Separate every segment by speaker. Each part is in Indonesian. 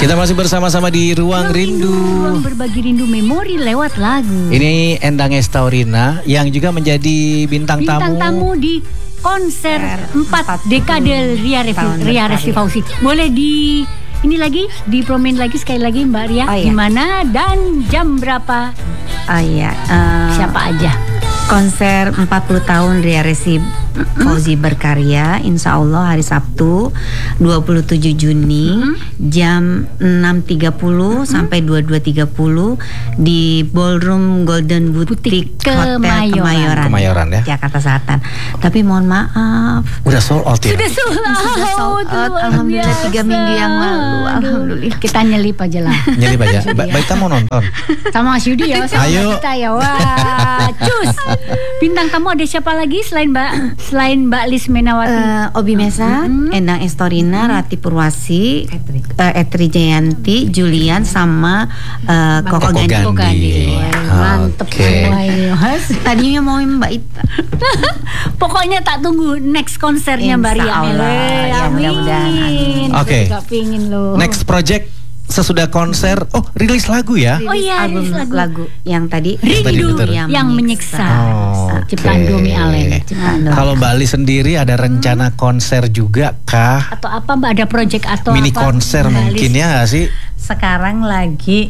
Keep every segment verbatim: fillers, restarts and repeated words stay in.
Speaker 1: Kita masih bersama-sama di Ruang Rindu.
Speaker 2: Ruang berbagi rindu memori lewat lagu.
Speaker 1: Ini Endang Estaurina yang juga menjadi bintang,
Speaker 2: Bintang tamu di konser empat dekade Ria Resti Fauzi. Boleh di ini lagi dipromin lagi sekali lagi Mbak Ria,
Speaker 3: oh, iya.
Speaker 2: di mana dan jam berapa?
Speaker 3: Oh iya, uh,
Speaker 2: siapa aja?
Speaker 3: Konser empat puluh tahun Ria Resti Fauzi berkarya, insya Allah hari Sabtu dua puluh tujuh Juni mm-hmm. jam enam tiga puluh mm-hmm. sampai dua puluh dua tiga puluh di Ballroom Golden Boutique Hotel
Speaker 2: Kemayoran.
Speaker 3: Kemayoran,
Speaker 1: Kemayoran ya,
Speaker 3: Jakarta Selatan. Tapi mohon maaf,
Speaker 1: udah sold out ya?
Speaker 2: Sudah sold out,
Speaker 3: Sudah sold out. Alhamdulillah tiga minggu yang lalu. Alhamdulillah.
Speaker 2: Kita nyelip aja lah.
Speaker 1: Nyelip aja. Ba Baik, kita mau nonton
Speaker 2: sama Mas Yudi ya, sama
Speaker 1: Ayo.
Speaker 2: kita ya. Wah, cus. Bintang tamu ada siapa lagi selain Mbak selain Mbak Lis Menawati?
Speaker 3: Uh, Obi Mesa, mm-hmm. Endang Estaurina, Rati Purwasi, Etri, uh, Etri Jayanti, Julian sama uh, Koko Gandhi.
Speaker 1: Koko Gandhi.
Speaker 2: Mantep
Speaker 1: okay.
Speaker 2: semua ini, Mas.
Speaker 3: Tadinya mau Mbak Ita.
Speaker 2: Pokoknya tak tunggu next konsernya Mbak Ria.
Speaker 3: Ya,
Speaker 2: amin.
Speaker 1: Oke.
Speaker 2: Okay.
Speaker 1: Next project sesudah konser, oh rilis lagu ya?
Speaker 2: Oh iya,
Speaker 3: album
Speaker 2: rilis lagu.
Speaker 3: lagu yang tadi
Speaker 2: Rindu
Speaker 1: tadi
Speaker 2: yang, yang menyiksa.
Speaker 1: Oh,
Speaker 2: Ciptaan
Speaker 1: okay.
Speaker 2: Domi Allen.
Speaker 1: Kalau Mbak Ali sendiri ada rencana hmm. konser juga kah?
Speaker 2: Atau apa Mbak, ada project atau
Speaker 1: mini
Speaker 2: apa?
Speaker 1: konser mungkin ya gak sih?
Speaker 4: Sekarang lagi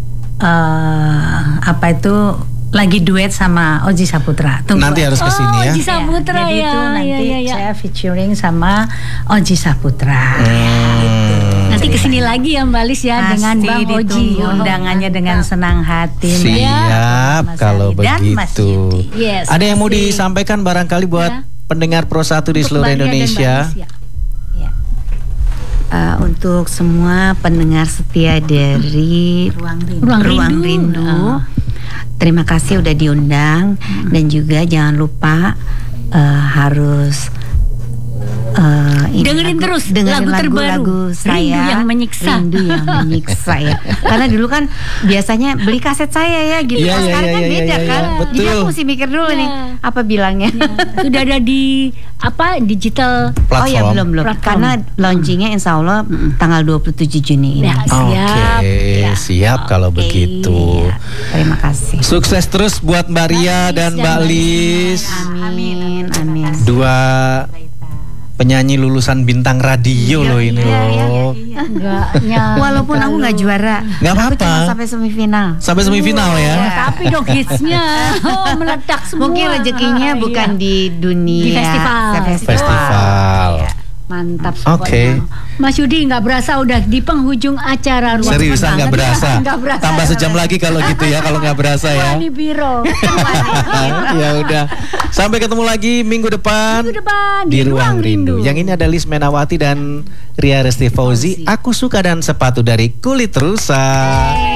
Speaker 4: uh, apa itu lagi duet sama Oji Saputra. Tunggu.
Speaker 1: Nanti harus kesini
Speaker 2: oh,
Speaker 1: ya.
Speaker 2: Oji Saputra
Speaker 4: ya. Jadi
Speaker 2: ya.
Speaker 4: itu nanti
Speaker 2: ya, ya, ya.
Speaker 4: saya featuring sama Oji Saputra.
Speaker 1: Hmm.
Speaker 4: Gitu.
Speaker 2: Nanti kesini lagi ya Mbak Lis ya.
Speaker 4: Pasti
Speaker 2: dengan Bang Oji.
Speaker 4: Oh, undangannya dengan senang hati.
Speaker 1: Siap
Speaker 4: Mas
Speaker 1: kalau
Speaker 4: Ali dan Mas
Speaker 1: begitu.
Speaker 4: Yudi.
Speaker 2: Yes,
Speaker 1: ada yang mau
Speaker 2: masih.
Speaker 1: disampaikan barangkali buat
Speaker 2: Ya.
Speaker 1: pendengar Pro satu di
Speaker 2: Untuk
Speaker 1: seluruh
Speaker 2: Mbak Ria dan
Speaker 1: Indonesia?
Speaker 2: Mbak Lis, ya.
Speaker 3: Uh, untuk semua pendengar setia dari
Speaker 4: Ruang Rindu.
Speaker 2: Ruang
Speaker 3: Ruang
Speaker 2: Rindu.
Speaker 3: Rindu.
Speaker 2: Oh.
Speaker 3: Terima kasih udah diundang hmm. dan juga jangan lupa uh, harus uh,
Speaker 2: dengerin terus
Speaker 3: dengerin
Speaker 2: lagu terbaru
Speaker 3: lagu saya
Speaker 2: Rindu yang menyiksa.
Speaker 3: Rindu yang menyiksa ya. Karena dulu kan biasanya beli kaset saya ya gitu.
Speaker 1: Iya, iya,
Speaker 3: Sekarang
Speaker 1: iya,
Speaker 3: kan
Speaker 1: iya,
Speaker 3: beda
Speaker 1: iya,
Speaker 3: kan.
Speaker 1: iya.
Speaker 3: Jadi aku
Speaker 1: Betul.
Speaker 3: mesti mikir dulu
Speaker 2: Iya.
Speaker 3: nih apa bilangnya.
Speaker 2: Ya. Sudah ada di apa digital
Speaker 1: Platform.
Speaker 3: Oh ya belum belum.
Speaker 2: Platform.
Speaker 3: Karena launchingnya insya Allah mm. tanggal dua puluh tujuh Juni ini.
Speaker 2: Ya,
Speaker 1: Oke,
Speaker 2: siap. Ya.
Speaker 1: siap kalau
Speaker 2: Oke.
Speaker 1: begitu.
Speaker 3: Iya. Terima kasih.
Speaker 1: Sukses terus buat Mbak Ria
Speaker 2: Lis
Speaker 1: dan
Speaker 2: dan
Speaker 1: Mbak
Speaker 2: Mbak
Speaker 1: Lis.
Speaker 3: Amin. Amin.
Speaker 1: Dua penyanyi lulusan bintang radio loh ini
Speaker 3: iya, iya,
Speaker 1: loh.
Speaker 3: iya.
Speaker 2: Enggak nyangka
Speaker 3: Walaupun aku nggak juara,
Speaker 1: Nggak
Speaker 3: aku
Speaker 1: apa-apa.
Speaker 3: cuma sampai semifinal.
Speaker 1: Sampai semifinal ya.
Speaker 2: Oh, tapi dong hitsnya oh, meledak semua.
Speaker 3: Mungkin rezekinya
Speaker 2: Ah,
Speaker 3: bukan
Speaker 2: iya.
Speaker 3: di dunia
Speaker 2: Di festival.
Speaker 1: Festival.
Speaker 2: Mantap.
Speaker 1: Oke.
Speaker 2: pokoknya. Mas Yudi nggak berasa udah di penghujung acara Ruang
Speaker 1: Seriusan nggak
Speaker 2: Rindu.
Speaker 1: berasa.
Speaker 2: Nggak berasa.
Speaker 1: Tambah sejam lagi kalau gitu ya, kalau nggak berasa ya.
Speaker 2: Wah, di biro.
Speaker 1: Ya udah. Sampai ketemu lagi minggu depan,
Speaker 2: Minggu depan
Speaker 1: di Ruang Rindu. Yang ini ada Lis Menawati dan Ria Resti Fauzi. Aku suka dan sepatu dari kulit rusa.